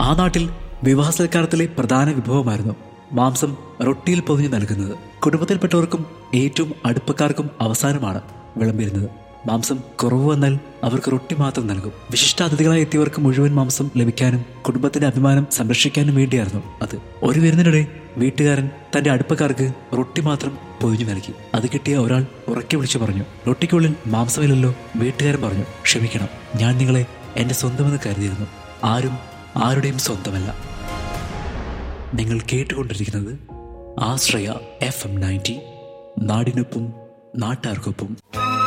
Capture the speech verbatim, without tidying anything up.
ആ നാട്ടിൽ വിവാഹ സൽക്കാരത്തിലെ പ്രധാന വിഭവമായിരുന്നു മാംസം റൊട്ടിയിൽ പൊതിഞ്ഞു നൽകുന്നത്. കുടുംബത്തിൽപ്പെട്ടവർക്കും ഏറ്റവും അടുപ്പക്കാർക്കും അവസാനമാണ് വിളമ്പിരുന്നത്. മാംസം കുറവ് വന്നാൽ അവർക്ക് റൊട്ടി മാത്രം നൽകും. വിശിഷ്ടാതിഥികളായി എത്തിയവർക്ക് മുഴുവൻ മാംസം ലഭിക്കാനും കുടുംബത്തിന്റെ അഭിമാനം സംരക്ഷിക്കാനും വേണ്ടിയായിരുന്നു അത്. ഒരു വിരുന്നിനിടെ വീട്ടുകാരൻ തന്റെ അടുപ്പക്കാർക്ക് റൊട്ടി മാത്രം പൊതിഞ്ഞു നൽകി. അത് കിട്ടിയ ഒരാൾ ഉറക്കെ വിളിച്ചു പറഞ്ഞു, റൊട്ടിക്കുള്ളിൽ മാംസമില്ലല്ലോ. വീട്ടുകാരൻ പറഞ്ഞു, ക്ഷമിക്കണം, ഞാൻ നിങ്ങളെ എന്റെ സ്വന്തമെന്ന് കരുതിയിരുന്നു. ആരും ആരുടെയും സ്വന്തമല്ല. നിങ്ങൾ കേട്ടുകൊണ്ടിരിക്കുന്നത് ആശ്രയ എഫ് എം നയൻറ്റി, നാടിനൊപ്പം നാട്ടാർക്കൊപ്പം.